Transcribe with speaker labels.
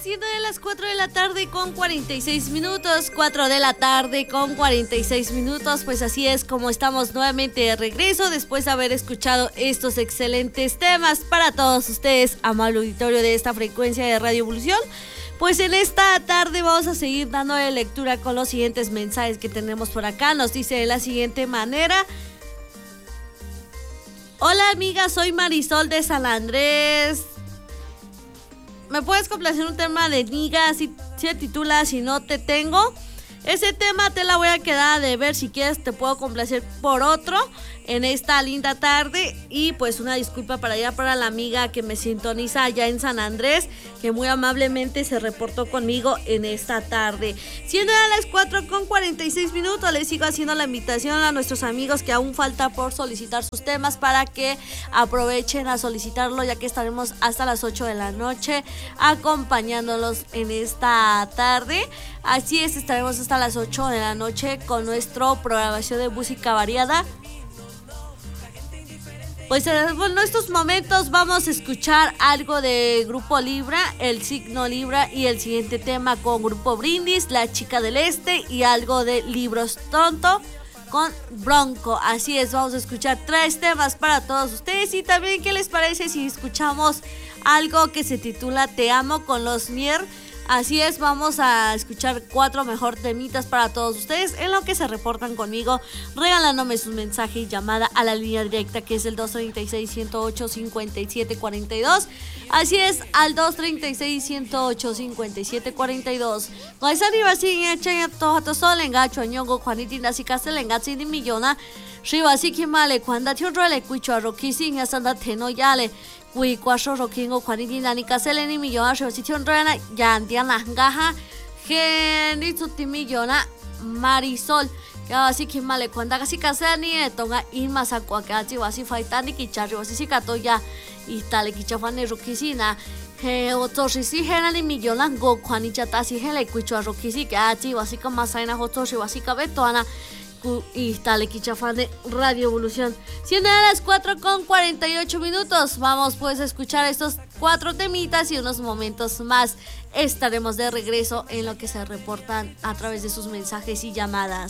Speaker 1: Siendo de las 4 de la tarde con 46 minutos, 4 de la tarde con 46 minutos, pues así es como estamos nuevamente de regreso después de haber escuchado estos excelentes temas para todos ustedes, amable auditorio de esta frecuencia de Radio Evolución. Pues en esta tarde vamos a seguir dándole lectura con los siguientes mensajes que tenemos por acá. Nos dice de la siguiente manera: hola amiga, soy Marisol de San Andrés. ¿Me puedes complacer un tema de Niga? Así se titula Si no te tengo. Ese tema te la voy a quedar de ver. Si quieres te puedo complacer por otro en esta linda tarde. Y pues una disculpa para la amiga que me sintoniza allá en San Andrés, que muy amablemente se reportó conmigo en esta tarde. Siendo a las 4 con 46 minutos, les sigo haciendo la invitación a nuestros amigos que aún falta por solicitar sus temas para que aprovechen a solicitarlo, ya que estaremos hasta las 8 de la noche acompañándolos en esta tarde. Así es, estaremos hasta las 8 de la noche con nuestra programación de música variada. Pues en estos momentos vamos a escuchar algo de Grupo Libra, El Signo Libra, y el siguiente tema con Grupo Brindis, La Chica del Este, y algo de Libros Tonto con Bronco. Así es, vamos a escuchar 3 temas para todos ustedes. Y también, ¿qué les parece si escuchamos algo que se titula Te Amo con Los Mier? Así es, vamos a escuchar 4 mejor temitas para todos ustedes en lo que se reportan conmigo, regalándome sus mensajes y llamada a la línea directa, que es el 236-108-5742. Así es, al 236-108-5742. Guaisani Basín, Echaya Tojato Sol, Engacho, Añongo, Juanitina, Sicastel, Engatsi, Millona, Shivasi Kimale, Cuanda Tiurrele, Cuicho, Roquisin, Asanda Teno Yale. Kui kwasho rokingo kwani nani kasele ni millona shosition rana yandiana gaja geni millona Marisol que así que male cuando casi kasele ni tonga inmasa kwakachi wasi faitani kichari wasi sikato ya y tale kichafane rokisina he otoshi hena ni millona go kwani chatasi hele kuicho rokisi que achi wasi kama saina otoshi wasi kabetoana y tal fan de Radio Evolución. Siendo a las 4 con 48 minutos, vamos pues a escuchar estos 4 temitas y unos momentos más estaremos de regreso en lo que se reportan a través de sus mensajes y llamadas.